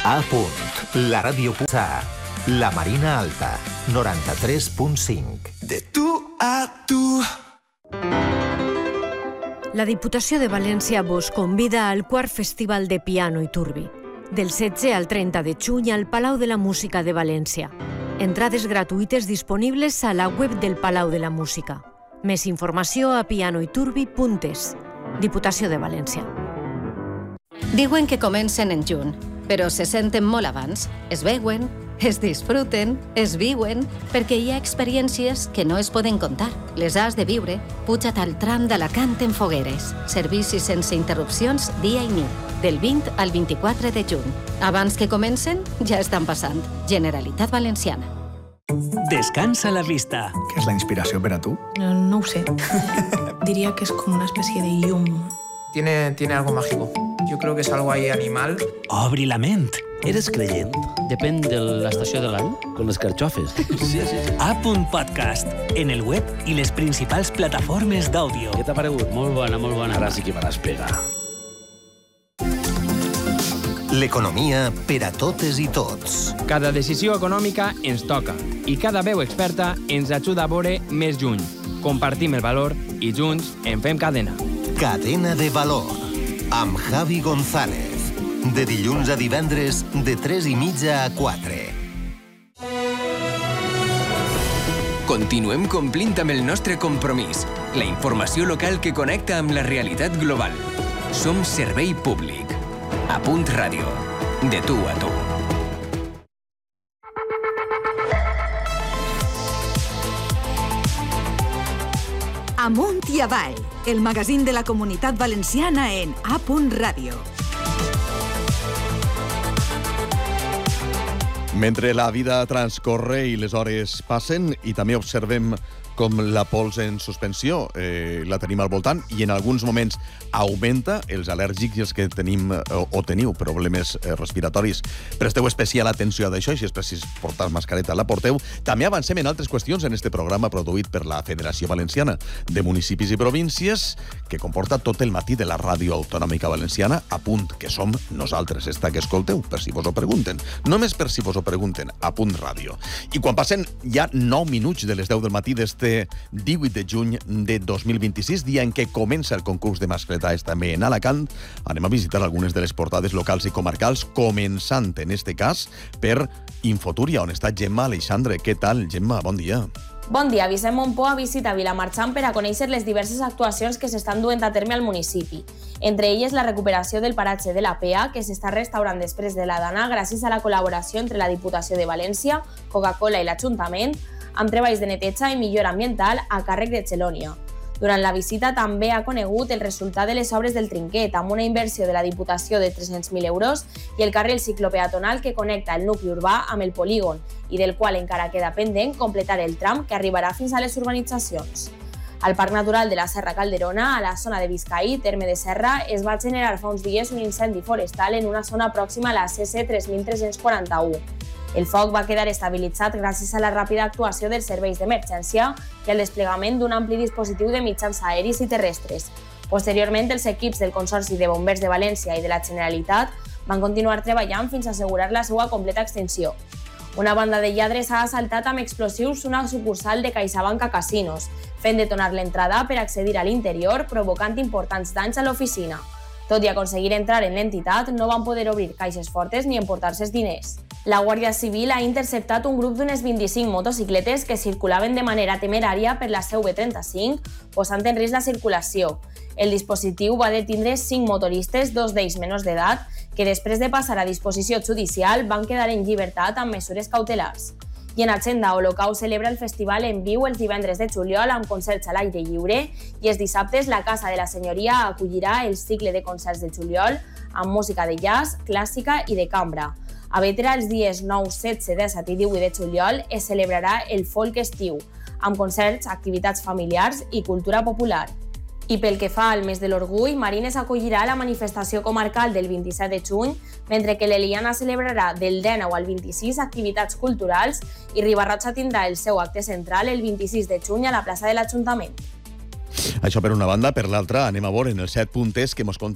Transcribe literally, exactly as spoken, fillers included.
A punt, la ràdio Puig. La Marina Alta, noranta-tres punt cinc. De tu a tu. La Diputació de València vos convida al quart Festival de Piano i Turbi, del setze al trenta de juny al Palau de la Música de València. Entrades gratuïtes disponibles a la web del Palau de la Música. Més informació a pianoiturbi punt es. Diputació de València. Diuen que comencen en juny, però se senten molt abans. Es veuen, es disfruten, es viuen, perquè hi ha experiències que no es poden contar. Les has de viure. Puja't al tram d'Alacant en Fogueres. Servicis sense interrupcions dia i nit, del vint al vint-i-quatre de juny. Abans que comencen, ja estan passant. Generalitat Valenciana. Descansa la vista. Què és la inspiració per a tu? No, no ho sé. Diría que es como una especie de yum. Tiene, tiene algo mágico. Yo creo que es algo ahí animal. Obri la ment. Eres creient? Depèn de l'estació de l'any. Con les carxofes. Sí, sí. A punt podcast, en el web i les principals plataformes d'àudio. Què t'ha paregut? Molt bona, molt bona. Ara sí que me l'has pegat. L'economia per a totes i tots. Cada decisió econòmica ens toca i cada veu experta ens ajuda a veure més lluny. Compartim el valor i junts en fem cadena. Cadena de valor, amb Javi González. De dilluns a divendres, de tres i mitja a quatre. Continuem complint amb el nostre compromís. La informació local que connecta amb la realitat global. Som servei públic. A punt ràdio. De tu a tu. Amunt i avall, el magazín de la Comunitat Valenciana en A punt ràdio. Mentre la vida transcorre i les hores passen i també observem com la pols en suspensió eh, la tenim al voltant i en alguns moments augmenta els al·lèrgics i els que tenim o, o teniu problemes eh, respiratoris. Presteu especial atenció a d'això i si és precís portar mascareta la porteu. També avancem en altres qüestions en este programa produït per la Federació Valenciana de Municipis i Províncies que comporta tot el matí de la Ràdio Autonòmica Valenciana, a punt, que som nosaltres, esta que escolteu, per si vos ho pregunten. Només per si vos ho pregunten, a punt ràdio. I quan passen ja nou minuts de les deu del matí d'este divuit de juny de dos mil vint-i-sis, dia en què comença el concurs de mascletaes també en Alacant, anem a visitar algunes de les portades locals i comarcals, començant en este cas per Infotúria, on està Gemma Aleixandre. Què tal, Gemma? Bon dia. Bon dia, Vicent Montpó ha visitat Vilamarxant per a conèixer les diverses actuacions que s'estan duent a terme al municipi. Entre elles, la recuperació del paratge de la P E A, que s'està restaurant després de la Dana gràcies a la col·laboració entre la Diputació de València, Coca-Cola i l'Ajuntament, amb treballs de neteja i millora ambiental a càrrec de Xelònia. Durant la visita també ha conegut el resultat de les obres del Trinquet, amb una inversió de la Diputació de tres-cents mil euros i el carril ciclopeatonal que connecta el nucli urbà amb el polígon i del qual encara queda pendent completar el tram que arribarà fins a les urbanitzacions. Al Parc Natural de la Serra Calderona, a la zona de Biscaí, terme de Serra, es va generar fa uns dies un incendi forestal en una zona pròxima a la C C tres mil tres-cents quaranta-u. El foc va quedar estabilitzat gràcies a la ràpida actuació dels serveis d'emergència i al desplegament d'un ampli dispositiu de mitjans aeris i terrestres. Posteriorment, els equips del Consorci de Bombers de València i de la Generalitat van continuar treballant fins a assegurar la seva completa extinció. Una banda de lladres ha assaltat amb explosius una sucursal de CaixaBank a Casinos, fent detonar l'entrada per accedir a l'interior, provocant importants danys a l'oficina. Tot i aconseguir entrar en l'entitat, no van poder obrir caixes fortes ni emportar-se els diners. La Guàrdia Civil ha interceptat un grup d'unes vint-i-cinc motocicletes que circulaven de manera temerària per la C V trenta-cinc, posant en risc la circulació. El dispositiu va detindre cinc motoristes, dos d'ells menors d'edat, que després de passar a disposició judicial van quedar en llibertat amb mesures cautelars. I en agenda, Olocau celebra el festival en viu els divendres de juliol amb concerts a l'aire lliure i els dissabtes la Casa de la Senyoria acollirà el cicle de concerts de juliol amb música de jazz, clàssica i de cambra. A Bétera, els dies nou, setze, disset i divuit de juliol es celebrarà el Folk Estiu, amb concerts, activitats familiars i cultura popular. I pel que fa al mes de l'orgull, Marines acollirà la manifestació comarcal del vint-i-set de juny, mentre que l'Eliana celebrarà del dinou al vint-i-sis activitats culturals i Ribarratxa tindrà el seu acte central el vint-i-sis de juny a la plaça de l'Ajuntament. Això per una banda, per l'altra anem a veure en el set puntes que mos